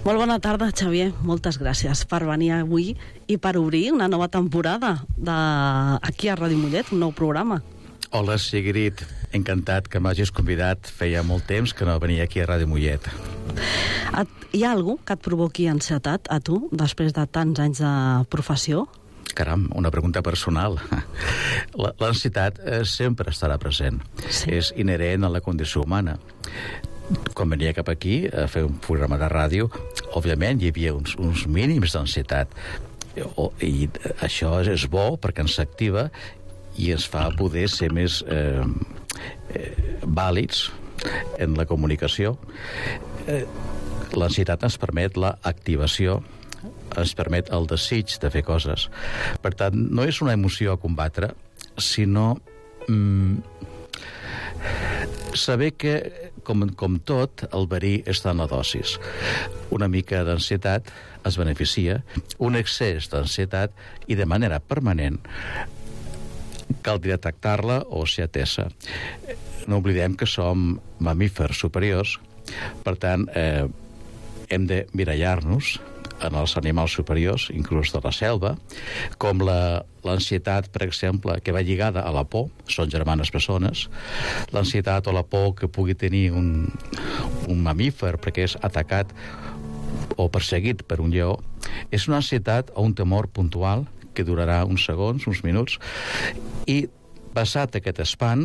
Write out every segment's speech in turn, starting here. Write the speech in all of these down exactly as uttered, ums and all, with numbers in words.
Molt bona tarda, Xavier. Moltes gràcies per venir avui i per obrir una nova temporada de... aquí a Ràdio Mollet, un nou programa. Hola, Sigrid. Encantat que m'hagis convidat. Feia molt temps que no venia aquí a Ràdio Mollet. Et, hi ha algú que et provoqui ansietat a tu, després de tants anys de professió? Caram, una pregunta personal. L'ansietat sempre estarà present. Sí. És inherent a la condició humana. Quan venia cap aquí a fer un programa de ràdio, òbviament hi havia uns, uns mínims d'ansietat. I això és bo perquè ens activa i ens fa poder ser més eh, eh, vàlids en la comunicació. Eh, l'ansietat ens permet l'activació, ens permet el desig de fer coses. Per tant, no és una emoció a combatre, sinó mm, saber que, com, com tot, el verí està en la dosis. Una mica d'ansietat es beneficia, un excés d'ansietat, i de manera permanent caldria tractar-la o ser atesa. No oblidem que som mamífers superiors, per tant, eh, hem de mirallar-nos en els animals superiors, inclús de la selva, com la, l'ansietat, per exemple, que va lligada a la por, són germanes bessones, l'ansietat o la por que pugui tenir un, un mamífer perquè és atacat o perseguit per un lleó, és una ansietat o un temor puntual que durarà uns segons, uns minuts, i basat aquest espant,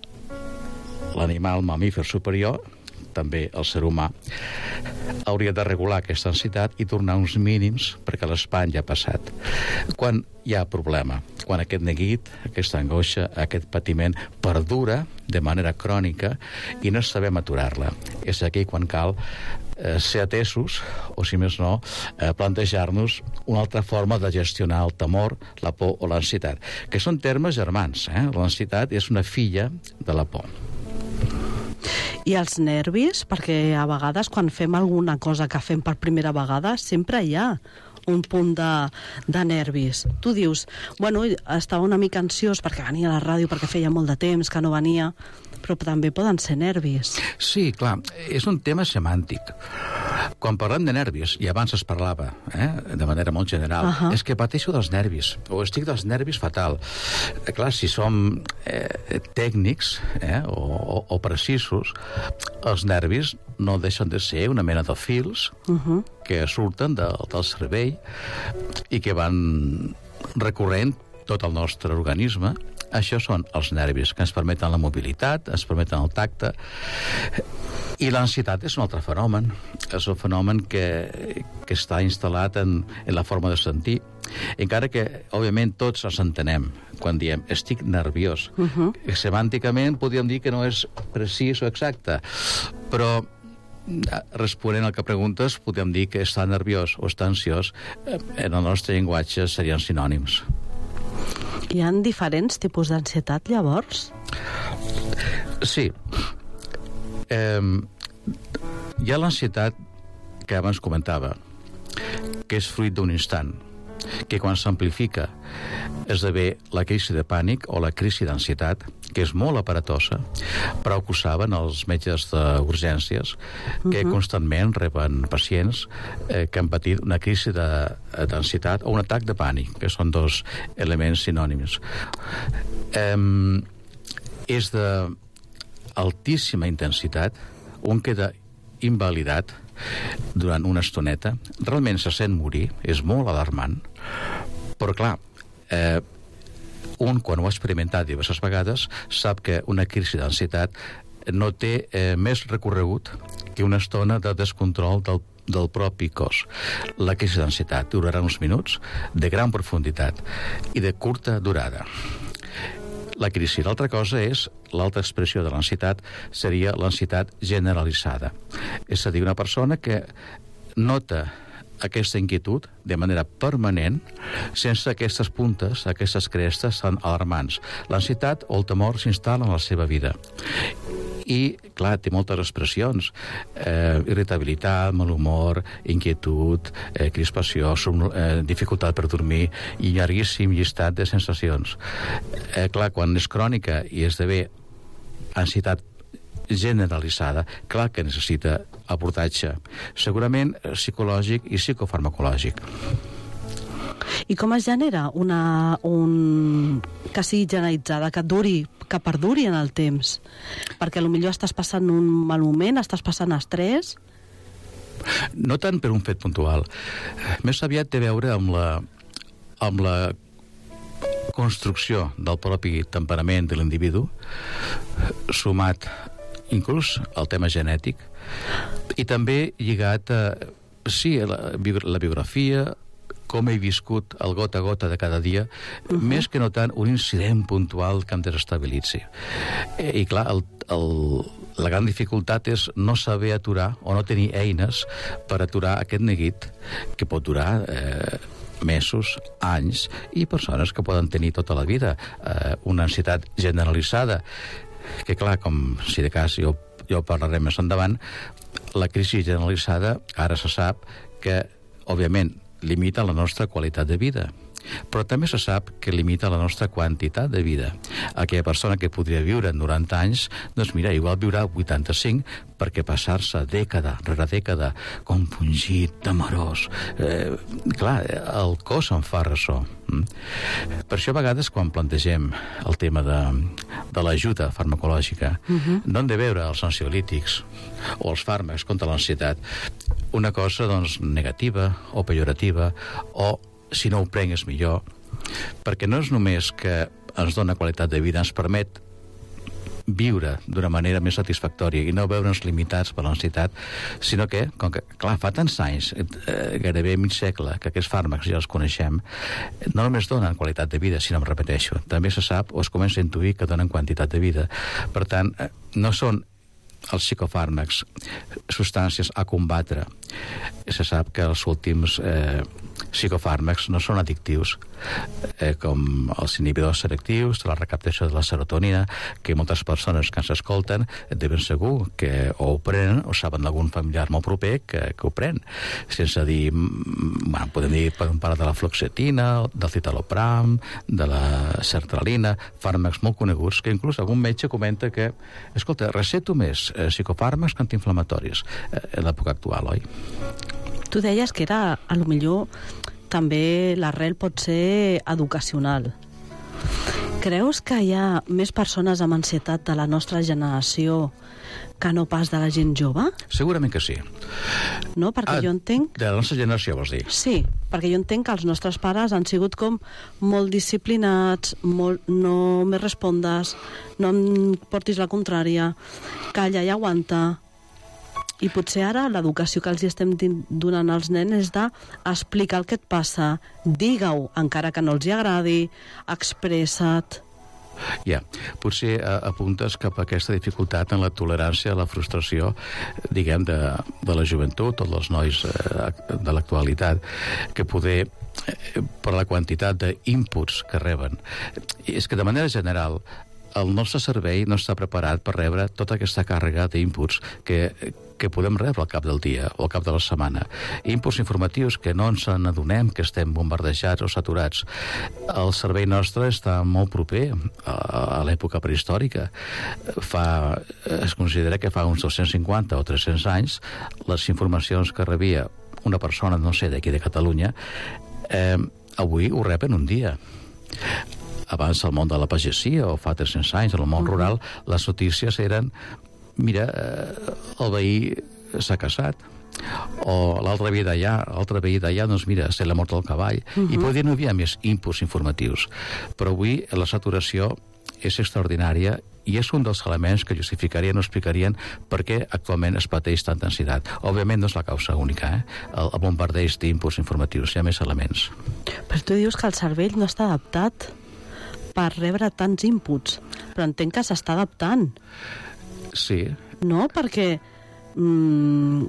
l'animal mamífer superior, també el ser humà, hauria de regular aquesta ansietat i tornar uns mínims perquè l'espant ja ha passat. Quan hi ha problema, quan aquest neguit, aquesta angoixa, aquest patiment perdura de manera crònica i no sabem aturar-la. És aquí quan cal eh, ser atesos, o si més no, eh, plantejar-nos una altra forma de gestionar el temor, la por o l'ansietat, que són termes germans. Eh? L'ansietat és una filla de la por. I els nervis, perquè a vegades quan fem alguna cosa que fem per primera vegada sempre hi ha un punt de, de nervis. Tu dius, bueno, estava una mica ansiós perquè venia a la ràdio, perquè feia molt de temps que no venia, però també poden ser nervis. Sí, clar, és un tema semàntic. Quan parlem de nervis, i abans es parlava eh, de manera molt general, uh -huh. és que pateixo dels nervis, o estic dels nervis fatal. Eh, clar, si som eh, tècnics eh, o, o, o precisos, els nervis no deixen de ser una mena de fils uh -huh. que surten de, del cervell i que van recorrent tot el nostre organisme. Això són els nervis, que ens permeten la mobilitat, ens permeten el tacte. I l'ansietat és un altre fenomen. És un fenomen que, que està instal·lat en, en la forma de sentir. Encara que, òbviament, tots els entenem quan diem estic nerviós. Uh -huh. Semànticament podríem dir que no és precís o exacte, però responent al que preguntes, podem dir que estar nerviós o estar ansiós en el nostre llenguatge serien sinònims. Hi ha diferents tipus d'ansietat, llavors? Sí. Eh, hi ha l'ansietat que abans comentava, que és fruit d'un instant, que quan s'amplifica esdevé la crisi de pànic o la crisi d'ansietat, que és molt aparatosa, però que ho saben els metges d'urgències, que uh -huh. constantment reben pacients eh, que han patit una crisi d'ansietat o un atac de pànic, que són dos elements sinònims. Eh, és d'altíssima intensitat, un queda invalidat durant una estoneta, realment se sent morir, és molt alarmant, però clar, eh, un, quan ho ha experimentat diverses vegades, sap que una crisi d'ansietat no té eh, més recorregut que una estona de descontrol del, del propi cos. La crisi d'ansietat durarà uns minuts, de gran profunditat i de curta durada. La crisi. L'altra cosa és, l'altra expressió de l'ansietat seria l'ansietat generalitzada. És a dir, una persona que nota aquesta inquietud de manera permanent, sense aquestes puntes, aquestes crestes tan alarmants. L'ansietat o el temor s'instal·la en la seva vida. I, clar, té moltes expressions. Eh, irritabilitat, mal humor, inquietud, eh, crispació, som, eh, dificultat per dormir i llarguíssim llistat de sensacions. Eh, clar, quan és crònica i esdevé ansietat generalitzada, clar que necessita abordatge, segurament psicològic i psicofarmacològic. I com es genera una un... que sigui generalitzada, que duri, que perduri en el temps? Perquè potser estàs passant un mal moment, estàs passant estrès... No tant per un fet puntual. Més aviat té a veure amb la, amb la construcció del propi temperament de l'individu, sumat inclús al tema genètic, i també lligat a, sí, a la, la biografia, com he viscut el gota a gota de cada dia, uh -huh. més que no tant un incident puntual que em desestabilitzi. I clar, el, el, la gran dificultat és no saber aturar o no tenir eines per aturar aquest neguit que pot durar eh, mesos, anys, i persones que poden tenir tota la vida eh, una ansietat generalitzada, que clar, com si de cas jo, jo parlaré més endavant, la crisi generalitzada ara se sap que, òbviament, limita la nostra qualitat de vida, però també se sap que limita la nostra quantitat de vida. Aquella persona que podria viure noranta anys, doncs mira, igual viurà vuitanta-cinc, perquè passar-se dècada rere dècada compungit, temerós, eh, clar, el cos en fa ressò. Mm? Per això a vegades quan plantegem el tema de, de l'ajuda farmacològica, uh-huh. no hem de veure els ansiolítics o els fàrmacs contra l'ansietat una cosa, doncs, negativa o pejorativa, o si no ho prengues millor, perquè no és només que ens dona qualitat de vida, ens permet viure d'una manera més satisfactòria i no veure'ns limitats per l'ansietat, sinó que, com que, clar, fa tants anys, eh, gairebé mig segle, que aquests fàrmacs ja els coneixem, no només donen qualitat de vida, sinó, em repeteixo, també se sap o es comença a intuir que donen quantitat de vida. Per tant, eh, no són els psicofàrmacs substàncies a combatre. Se sap que els últims eh, psicofàrmacs no són addictius, eh, com els inhibidors selectius de la recaptació de la serotonina, que moltes persones que ens escolten de ben segur que o ho prenen o saben d'algun familiar molt proper que, que ho pren, sense dir, bueno, podem dir, podem parlar de la fluoxetina, del citalopram, de la sertralina, fàrmacs molt coneguts, que inclús algun metge comenta que, escolta, receto més eh, psicofàrmacs que antiinflamatoris eh, en l'època actual, oi? Tu deies que era, a lo millor, també l'arrel pot ser educacional. Creus que hi ha més persones amb ansietat de la nostra generació que no pas de la gent jove? Segurament que sí. No, perquè ah, jo entenc... De la nostra generació, vols dir? Sí, perquè jo entenc que els nostres pares han sigut com molt disciplinats, molt, no me respondes, no em portis la contrària, calla i aguanta. I potser ara l'educació que els estem donant als nens és d'explicar el que et passa, digue-ho, encara que no els hi agradi, expressa't. Ja, yeah. Potser apuntes cap a aquesta dificultat en la tolerància a la frustració, diguem, de, de la joventut o dels nois eh, de l'actualitat, que poder, eh, per la quantitat d'inputs que reben. I és que de manera general el nostre cervell no està preparat per rebre tota aquesta càrrega d'inputs que, que podem rebre al cap del dia o al cap de la setmana. Inputs informatius que no ens n'adonem que estem bombardejats o saturats. El cervell nostre està molt proper a, a l'època prehistòrica. Fa, es considera que fa uns dos-cents cinquanta o tres-cents anys les informacions que rebia una persona, no sé, d'aquí de Catalunya, eh, avui ho rep en un dia. Abans al món de la pagesia, o fa tres-cents anys, al món rural, les notícies eren, mira, eh, el veí s'ha casat, o l'altre veí d'allà, l'altre veí d'allà, doncs mira, se l'ha mort el cavall, uh -huh. i podria no hi havia més inputs informatius. Però avui la saturació és extraordinària i és un dels elements que justificarien o explicarien per què actualment es pateix tanta ansietat. Òbviament no és la causa única, eh? El, el bombardeig d'inputs informatius, hi ha més elements. Però tu dius que el cervell no està adaptat per rebre tants inputs, però entenc que s'està adaptant. Sí. No, perquè mmm,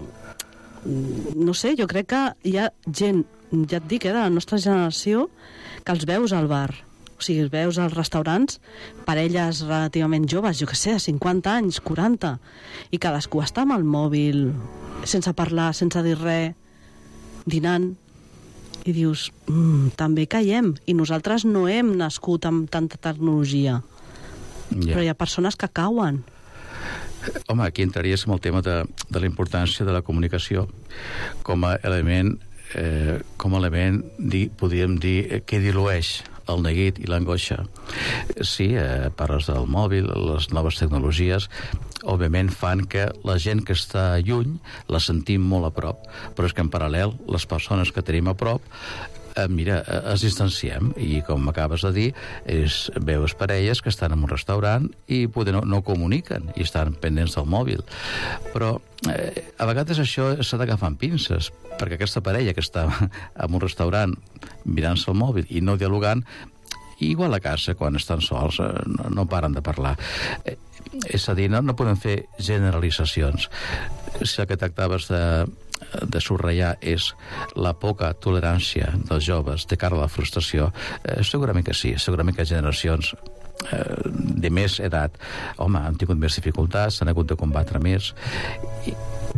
no sé, jo crec que hi ha gent, ja et dic, eh, de la nostra generació, que els veus al bar, o sigui, els veus als restaurants, parelles relativament joves, jo què sé, cinquanta anys, quaranta, i cadascú està amb el mòbil, sense parlar, sense dir res, dinant, i dius, mmm, també caiem, i nosaltres no hem nascut amb tanta tecnologia. Yeah. Però hi ha persones que cauen. Home, aquí entraries en el tema de, de la importància de la comunicació com a element, eh, com a element, di, podríem dir, que dilueix el neguit i l'angoixa. Sí, eh, parles del mòbil, les noves tecnologies, òbviament fan que la gent que està lluny la sentim molt a prop, però és que en paral·lel les persones que tenim a prop Eh, mira, es distanciem i com acabes de dir, és, veus parelles que estan en un restaurant i poder no, no comuniquen i estan pendents del mòbil, però eh, a vegades això s'ha d'agafar amb pinces, perquè aquesta parella que està en un restaurant mirant-se el mòbil i no dialogant, igual a casa quan estan sols no, no paren de parlar. Eh, és a dir, no, no podem fer generalitzacions. Si el que tractaves de de subratllar és la poca tolerància dels joves de cara a la frustració, eh, segurament que sí, segurament que generacions eh, de més edat, home, han tingut més dificultats, s'han hagut de combatre més. I...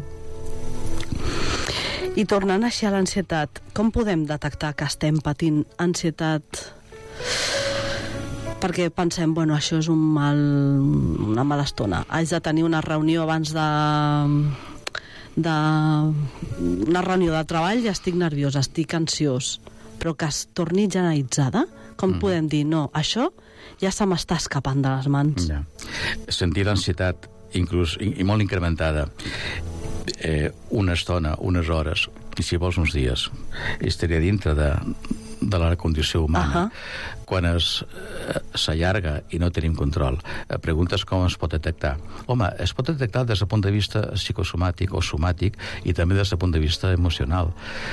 I tornant així a l'ansietat, com podem detectar que estem patint ansietat? Perquè pensem, bueno, això és un mal, una mala estona. Haig de tenir una reunió abans de... d'una reunió de treball i estic nerviosa, estic ansiós, però que es torni generalitzada, com mm. podem dir, no, això ja se m'està escapant de les mans. Ja. Sentir l'ansietat inclús i, i molt incrementada eh, una estona, unes hores i si vols uns dies, estaria dintre de de la condició humana. Uh-huh. Quan es eh, s'allarga i no tenim control, eh, preguntes com es pot detectar. Home, es pot detectar des del punt de vista psicosomàtic o somàtic i també des del punt de vista emocional.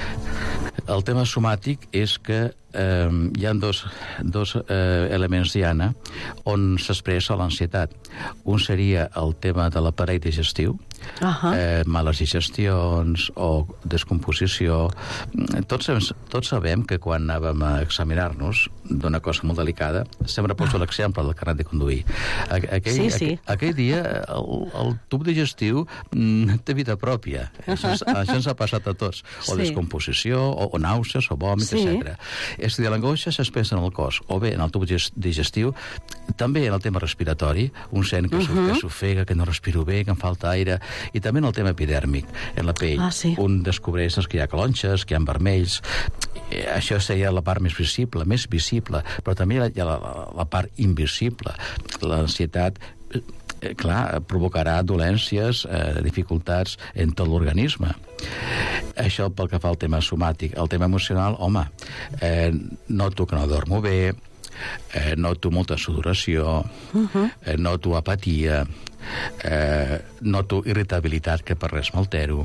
El tema somàtic és que eh, hi ha dos, dos eh, elements, Diana, on s'expressa l'ansietat. Un seria el tema de l'aparell digestiu, uh-huh. eh, males digestions o descomposició. Tots, tots sabem que quan anàvem a examinar-nos d'una cosa molt delicada, sempre poso l'exemple del carnet de conduir. Aquell, sí, sí. Aquell, aquell dia el, el tub digestiu mm, té vida pròpia. Això, això ens ha passat a tots. O sí. Descomposició, o, o nàusees, o vòmit, sí. etcètera. És a dir, l'angoixa s'expressa en el cos, o bé en el tub digestiu, també en el tema respiratori, un sent que uh-huh. s'ofega, que no respiro bé, que em falta aire, i també en el tema epidèrmic, en la pell. Ah, sí. Un descobreix que hi ha calonxes, que hi ha vermells. Això seria la part més visible, més visible, però també hi ha la, la, la part invisible. L'ansietat, eh, clar, provocarà dolències, eh, dificultats en tot l'organisme. Això pel que fa al tema somàtic. El tema emocional, home, eh, noto que no dormo bé, eh, noto molta sudoració, uh-huh. eh, noto apatia, eh, noto irritabilitat, que per res m'altero,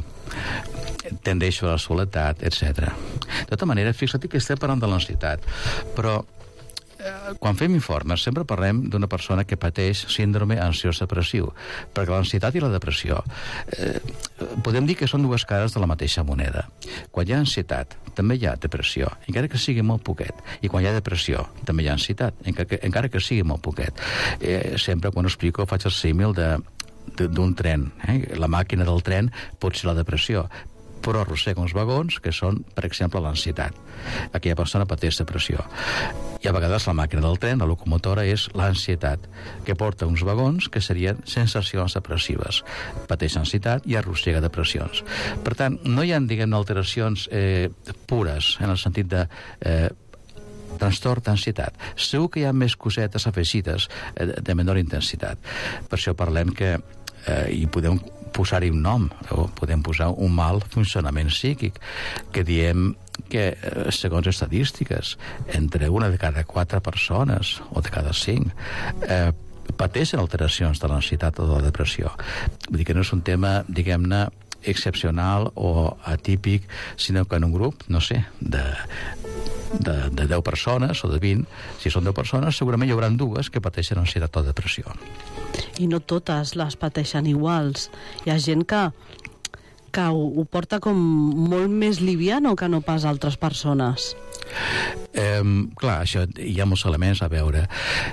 tendeixo a la soledat, etcètera. De tota manera, fixa't que estem parlant de l'ansietat, però eh, quan fem informes sempre parlem d'una persona que pateix síndrome ansiós depressiu, perquè l'ansietat i la depressió eh, podem dir que són dues cares de la mateixa moneda. Quan hi ha ansietat, també hi ha depressió, encara que sigui molt poquet, i quan hi ha depressió, també hi ha ansietat, encara que, encara que sigui molt poquet. Eh, sempre quan ho explico faig el símil de d'un tren. Eh? La màquina del tren pot ser la depressió, però arrossega uns vagons que són, per exemple, l'ansietat. Aquella persona pateix depressió. I a vegades la màquina del tren, la locomotora, és l'ansietat, que porta uns vagons que serien sensacions depressives. Pateix ansietat i arrossega depressions. Per tant, no hi ha, diguem, alteracions eh, pures, en el sentit de eh, trastorn d'ansietat. Segur que hi ha més cosetes afegides eh, de menor intensitat. Per això parlem que eh, i podem posar-hi un nom, o podem posar un mal funcionament psíquic, que diem que, eh, segons estadístiques, entre una de cada quatre persones, o de cada cinc, eh, pateixen alteracions de l'ansietat o de la depressió. Vull dir que no és un tema, diguem-ne, excepcional o atípic, sinó que en un grup, no sé, de de, de deu persones o de vint, si són deu persones, segurament hi haurà dues que pateixen ansietat o depressió. I no totes les pateixen iguals. Hi ha gent que, que ho, ho porta com molt més liviano que no pas altres persones. Eh, clar, això, hi ha molts elements a veure.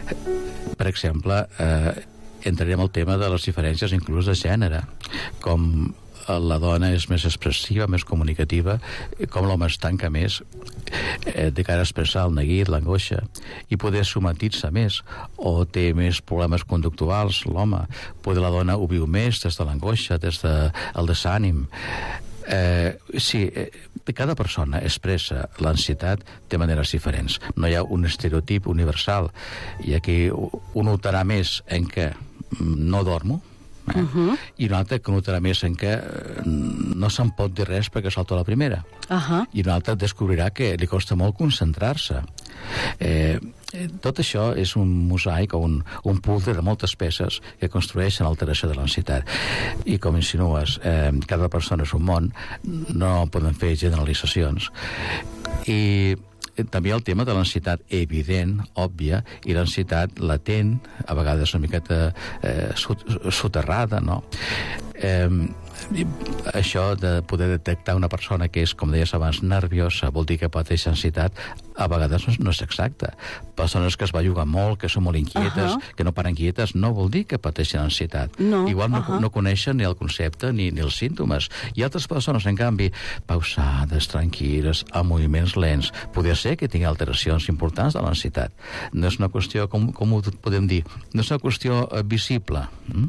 Per exemple, eh, entrarem al tema de les diferències inclús de gènere, com la dona és més expressiva, més comunicativa, com l'home es tanca més eh, de cara a expressar el neguit, l'angoixa, i poder somatir-se més, o té més problemes conductuals, l'home, poder la dona ho viu més des de l'angoixa, des del desànim. Eh, sí, eh, cada persona expressa l'ansietat de maneres diferents. No hi ha un estereotip universal, i aquí un notarà més en què no dormo, eh? uh -huh. i un altre que notarà més en què no se'n pot dir res perquè salta la primera. Uh -huh. I un altre descobrirà que li costa molt concentrar-se. Eh, tot això és un mosaic o un, un puzzle de moltes peces que construeixen l'alteració de l'ansietat. I com insinues, eh, cada persona és un món, no podem fer generalitzacions. I també el tema de l'ansietat evident, òbvia, i l'ansietat latent, a vegades una miqueta eh, soterrada, no? Eh, això de poder detectar una persona que és, com deies abans, nerviosa, vol dir que pateix ansietat, a vegades no, no és exacte. Persones que es bellugan molt, que són molt inquietes, uh -huh. que no paren quietes, no vol dir que pateixen ansietat. No. Igual no, uh -huh. no coneixen ni el concepte ni, ni els símptomes. I altres persones, en canvi, pausades, tranquil·les, amb moviments lents, podria ser que tingui alteracions importants de l'ansietat. No és una qüestió, com, com ho podem dir, no és una qüestió uh, visible. Mm?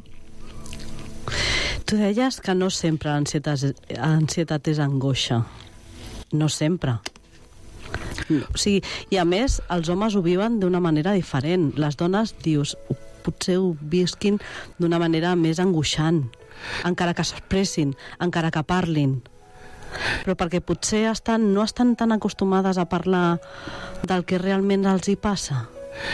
Tu deies que no sempre l'ansietat és angoixa. No sempre. O sigui, i a més, els homes ho viuen d'una manera diferent. Les dones, dius, potser ho visquin d'una manera més angoixant, encara que s'expressin, encara que parlin. Però perquè potser estan, no estan tan acostumades a parlar del que realment els hi passa.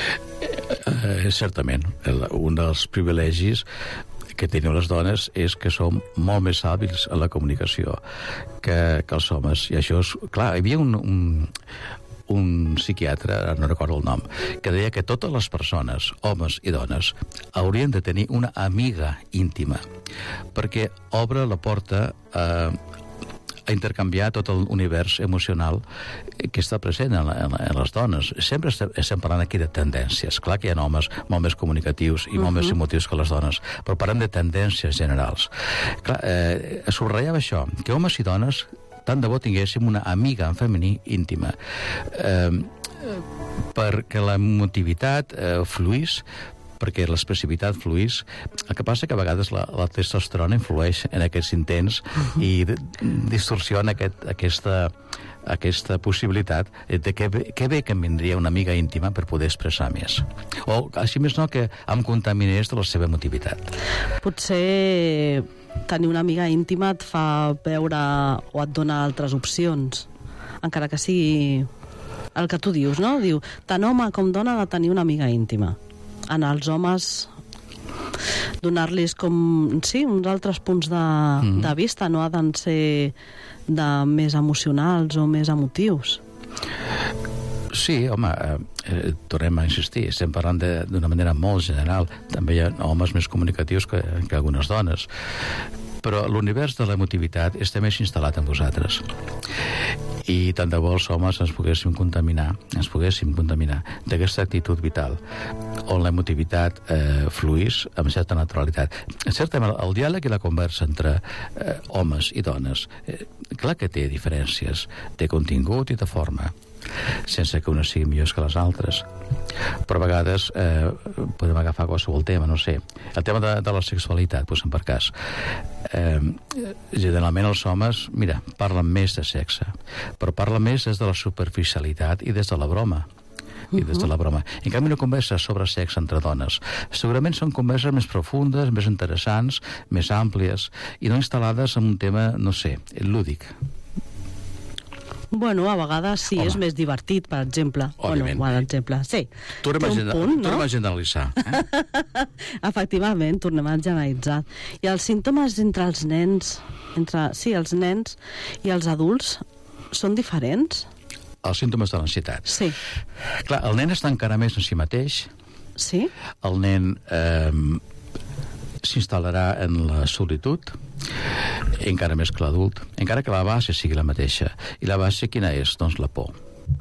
Eh, certament. El, un dels privilegis que teniu les dones és que som molt més hàbils en la comunicació que, que els homes. I això és... Clar, hi havia un, un, un psiquiatre, no recordo el nom, que deia que totes les persones, homes i dones, haurien de tenir una amiga íntima, perquè obre la porta a, a intercanviar tot l'univers emocional que està present en, en, en les dones. Sempre estem, estem parlant aquí de tendències. Clar que hi ha homes molt més comunicatius i molt uh -huh. més emotius que les dones, però parlem de tendències generals. Clar, eh, subratllava això, que homes i dones tant de bo tinguéssim una amiga en femení íntima, eh, perquè la emotivitat eh, fluís, perquè l'expressivitat fluís. El que passa que a vegades la, la testosterona influeix en aquests intents uh-huh. i distorsiona aquest, aquesta, aquesta possibilitat de que, que bé que em vindria una amiga íntima per poder expressar més. O, així més no, que em contaminés de la seva emotivitat. Potser tenir una amiga íntima et fa veure o et dona altres opcions, encara que sigui el que tu dius, no? Diu, tant home com dona ha de tenir una amiga íntima. En els homes donar-los com, sí, uns altres punts de, mm. de vista, no ha de ser de més emocionals o més emotius. Sí, home, eh, tornem a insistir, estem parlant d'una manera molt general. També hi ha homes més comunicatius que, que algunes dones. Però l'univers de l'emotivitat està més instal·lat en vosaltres. I tant de bo els homes ens poguéssim contaminar, ens poguéssim contaminar d'aquesta actitud vital, on l'emotivitat eh, fluís amb certa naturalitat. Certament, el diàleg i la conversa entre eh, homes i dones, eh, clar que té diferències de contingut i de forma, sense que unes siguin millors que les altres, però a vegades eh, podem agafar qualsevol tema, no sé, el tema de, de la sexualitat, posem per cas. Eh, generalment els homes, mira, parlen més de sexe, però parlen més des de la superficialitat i des de la broma. i des de la broma. En canvi, una conversa sobre sexe entre dones segurament són converses més profundes, més interessants, més àmplies, i no instal·lades en un tema, no sé, lúdic. Bueno, a vegades sí, Home. és més divertit, per exemple. Òbviament. Bueno, per exemple, sí. Tornem a, punt, no? a generalitzar. Eh? Efectivament, tornem a generalitzar. I els símptomes entre els nens, entre, sí, els nens i els adults, són diferents? Els símptomes de l'ansietat. Sí. Clar, el nen està encara més en si mateix. Sí. El nen eh, s'instal·larà en la solitud, encara més que l'adult, encara que la base sigui la mateixa. I la base quina és? Doncs la por.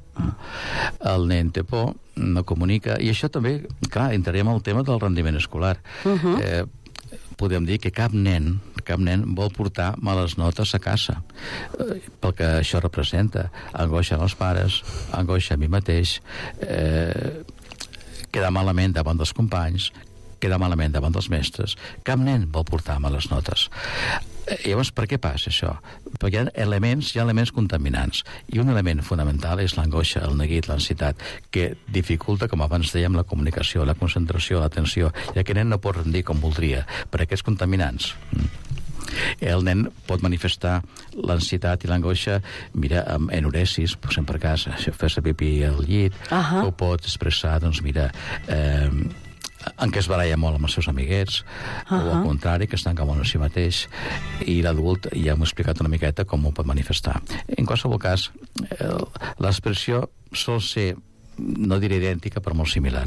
El nen té por, no comunica, i això també, clar, entraríem al tema del rendiment escolar. Uh-huh. Eh, podem dir que cap nen, cap nen vol portar males notes a casa, eh, pel que això representa. Angoixa als pares, angoixa a mi mateix, eh, quedar malament davant dels companys, quedar malament davant dels mestres. Cap nen vol portar males notes. Eh, llavors, per què passa això? Perquè hi ha elements, hi ha elements contaminants, i un element fonamental és l'angoixa, el neguit, l'ansietat, que dificulta, com abans dèiem, la comunicació, la concentració, l'atenció, i aquest nen no pot rendir com voldria per aquests contaminants. El nen pot manifestar l'ansietat i l'angoixa, mira, amb enuresis, posem per cas, fer-se pipí al llit, uh-huh. o pot expressar, doncs mira, eh, en què es baralla molt amb els seus amiguets, uh-huh. o al contrari, que es tanca molt en si mateix, i l'adult ja hem explicat una miqueta com ho pot manifestar. En qualsevol cas, eh, l'expressió sol ser, no diré idèntica, però molt similar.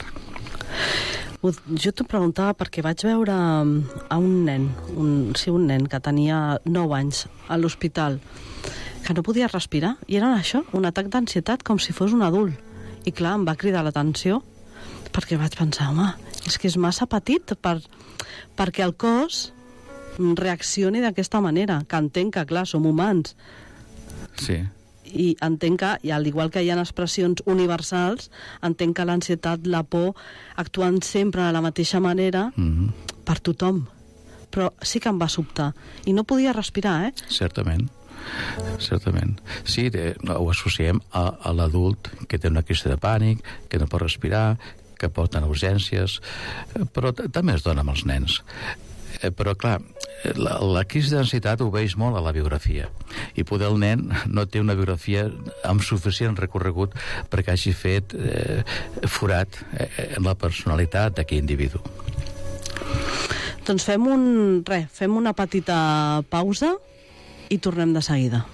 Jo t'ho preguntava perquè vaig veure a un nen, un, sí, un nen que tenia nou anys a l'hospital, que no podia respirar, i era això, un atac d'ansietat com si fos un adult. I clar, em va cridar l'atenció, perquè vaig pensar, home, és que és massa petit per, perquè el cos reaccioni d'aquesta manera, que entenc que, clar, som humans. Sí. I entenc que, i al igual que hi ha expressions universals, entenc que l'ansietat, la por, actuen sempre de la mateixa manera mm-hmm. per tothom. Però sí que em va sobtar. I no podia respirar, eh? Certament. Certament. Sí, de, ho associem a, a l'adult que té una crisi de pànic, que no pot respirar, que porten urgències, però també es dona amb els nens. Però, clar, la, la crisi d'ansietat obeix molt a la biografia, i poder el nen no té una biografia amb suficient recorregut perquè hagi fet eh, forat eh, en la personalitat d'aquell individu. Doncs fem un, res, fem una petita pausa i tornem de seguida.